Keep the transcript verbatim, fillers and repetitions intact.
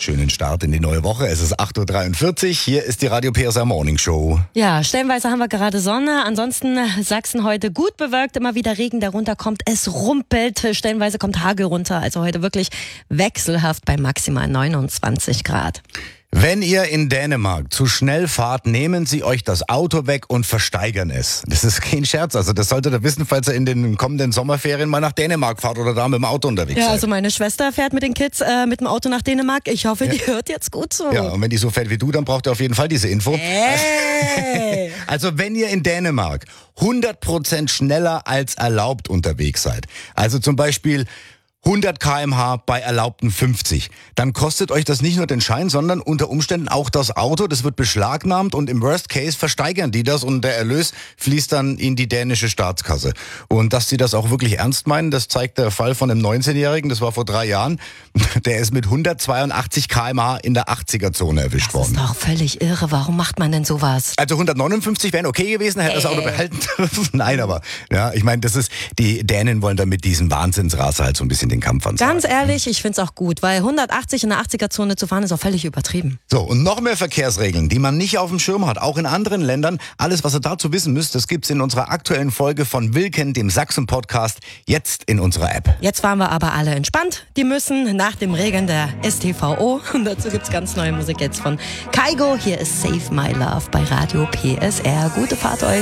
Schönen Start in die neue Woche. Es ist acht Uhr dreiundvierzig. Hier ist die Radio P S R Morning Show. Ja, stellenweise haben wir gerade Sonne. Ansonsten Sachsen heute gut bewölkt. Immer wieder Regen, der runterkommt. Es rumpelt. Stellenweise kommt Hagel runter. Also heute wirklich wechselhaft bei maximal neunundzwanzig Grad. Wenn ihr in Dänemark zu schnell fahrt, nehmen sie euch das Auto weg und versteigern es. Das ist kein Scherz. Also das solltet ihr wissen, falls ihr in den kommenden Sommerferien mal nach Dänemark fahrt oder da mit dem Auto unterwegs Ja, seid. also meine Schwester fährt mit den Kids äh, mit dem Auto nach Dänemark. Ich hoffe, die hört jetzt gut zu. Ja, und wenn die so fährt wie du, dann braucht ihr auf jeden Fall diese Info. Hey. Also wenn ihr in Dänemark hundert Prozent schneller als erlaubt unterwegs seid, also zum Beispiel hundert Kilometer pro Stunde bei erlaubten fünfzig. Dann kostet euch das nicht nur den Schein, sondern unter Umständen auch das Auto. Das wird beschlagnahmt und im Worst Case versteigern die das und der Erlös fließt dann in die dänische Staatskasse. Und dass sie das auch wirklich ernst meinen, das zeigt der Fall von einem neunzehnjährigen, das war vor drei Jahren. Der ist mit hundertzweiundachtzig Kilometer pro Stunde in der achtziger-Zone erwischt worden. Das ist doch völlig irre. Warum macht man denn sowas? Also hundertneunundfünfzig wären okay gewesen, hätte das Auto behalten dürfen. Nein, aber ja, ich meine, das ist, die Dänen wollen dann mit diesem Wahnsinnsraser halt so ein bisschen den Kampf ansagen. Ganz ehrlich, ich find's auch gut, weil hundertachtzig in der achtziger-Zone zu fahren ist auch völlig übertrieben. So, und noch mehr Verkehrsregeln, die man nicht auf dem Schirm hat, auch in anderen Ländern. Alles, was ihr dazu wissen müsst, das gibt's in unserer aktuellen Folge von Wilken, dem Sachsen-Podcast, jetzt in unserer App. Jetzt waren wir aber alle entspannt. Die müssen nach dem Regen der S T V O. Und dazu gibt's ganz neue Musik jetzt von Kaigo. Hier ist Save My Love bei Radio P S R. Gute Fahrt euch.